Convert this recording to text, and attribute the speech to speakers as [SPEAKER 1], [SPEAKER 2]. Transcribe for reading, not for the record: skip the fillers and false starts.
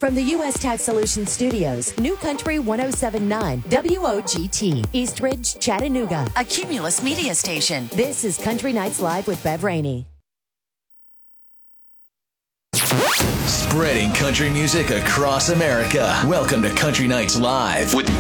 [SPEAKER 1] From the U.S. Tax Solutions Studios, New Country 107.9, WOGT, Eastridge, Chattanooga, a Cumulus media station. This is Country Nights Live with Bev Rainey.
[SPEAKER 2] Spreading country music across America. Welcome to Country Nights Live with